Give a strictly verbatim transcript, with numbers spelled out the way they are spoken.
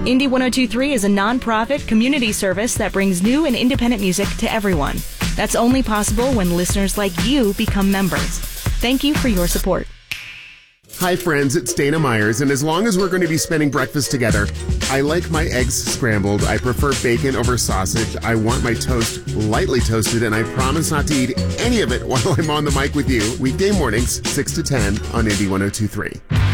Indie one oh two point three is a nonprofit community service that brings new and independent music to everyone. That's only possible when listeners like you become members. Thank you for your support. Hi friends, it's Dana Myers, and as long as we're going to be spending breakfast together, I like my eggs scrambled. I prefer bacon over sausage. I want my toast lightly toasted, and I promise not to eat any of it while I'm on the mic with you. Weekday mornings, six to ten on Indie one oh two point three.